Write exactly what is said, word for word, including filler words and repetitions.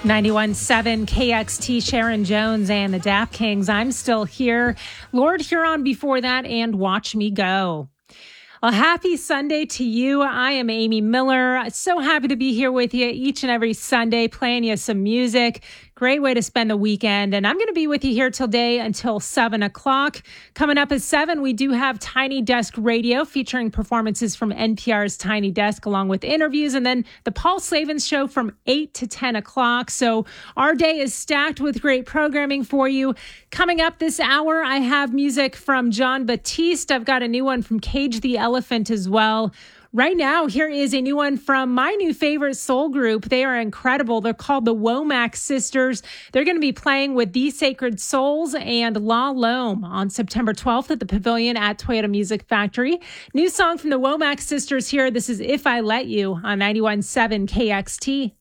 ninety-one point seven K X T, Sharon Jones and the Dap Kings. I'm still here. Lord Huron before that, and Watch Me Go. A happy Sunday to you. I am Amy Miller. So happy to be here with you each and every Sunday, playing you some music. Great way to spend the weekend. And I'm going to be with you here today until seven o'clock. Coming up at seven, we do have Tiny Desk Radio featuring performances from N P R's Tiny Desk along with interviews. And then the Paul Slavens Show from eight to ten o'clock. So our day is stacked with great programming for you. Coming up this hour, I have music from Jon Batiste. I've got a new one from Cage the Elephant as well. Right now, here is a new one from my new favorite soul group. They are incredible. They're called the Womack Sisters. They're going to be playing with The Sacred Souls and La Lome on September twelfth at the Pavilion at Toyota Music Factory. New song from the Womack Sisters here. This is If I Let You on ninety-one point seven K X T.